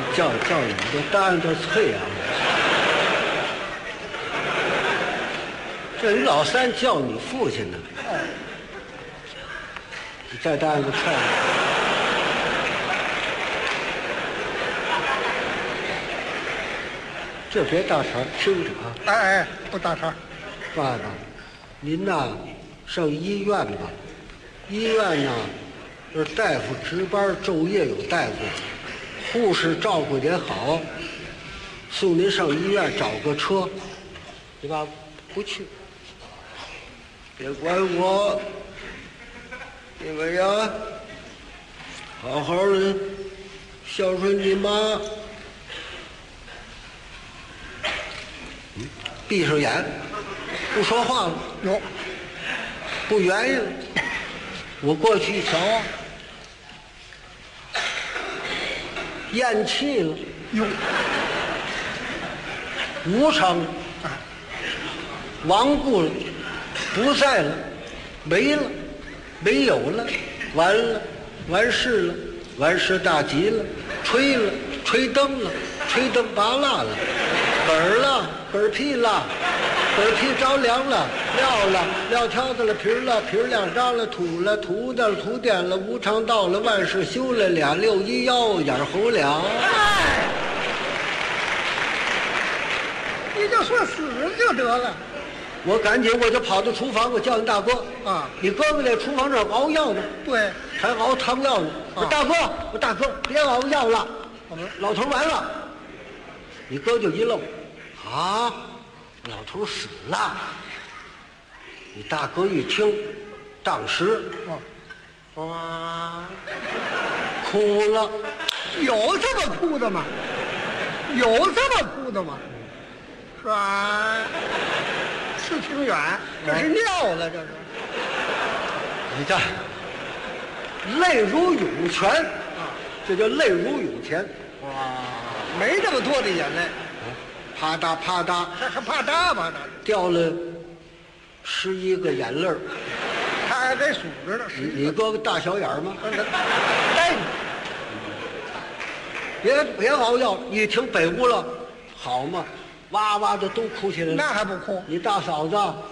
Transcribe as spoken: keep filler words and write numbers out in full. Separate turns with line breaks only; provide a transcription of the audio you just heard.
叫叫你这答案都脆啊！这你老三叫你父亲呢，你再答案就踹了。这别大茬，听着啊！
哎哎，不大茬。
爸爸，您呐，上医院吧。医院呢，这大夫值班，昼夜有大夫，护士照顾得好。送您上医院找个车，对吧？不去，别管我，因为呀，好好的孝顺你妈。嗯，闭上眼，不说话了。
有，
不原因了。我过去一瞧啊，咽气了。
有，
无常了，亡故了，不在了，没了，没有了，完了，完事了，完事大吉了，吹了，吹灯了，吹灯拔蜡了，嗝儿了，嗝屁了，嗝屁着凉了，撂了，撂挑子了，皮儿了，皮儿亮张了，土了，土的了，土点了，无常到了，万事休了，俩六一腰，眼猴了。
哎，你就说死了就得了。
我赶紧我就跑到厨房，我叫你大哥
啊，
你哥哥在厨房这儿熬药呢，
对，
还熬汤药呢。我说大哥，我说大哥，别熬药了，老头完了。你哥就一愣，啊，老头死了。你大哥一听，当时啊，哭了。
有这么哭的吗？有这么哭的吗？是吧？是挺远，这是尿了，这是。
你看，泪如涌泉啊，这叫泪如涌泉。
哇，没这么多的眼泪，
啪嗒啪嗒，
还还怕大吗？
掉了十一个眼泪儿。
他还得数着呢。
你你哥哥大小眼儿吗？
哎，
别别熬药，一听北屋了，好嘛，哇哇的都哭起来了。
那还不哭？
你大嫂子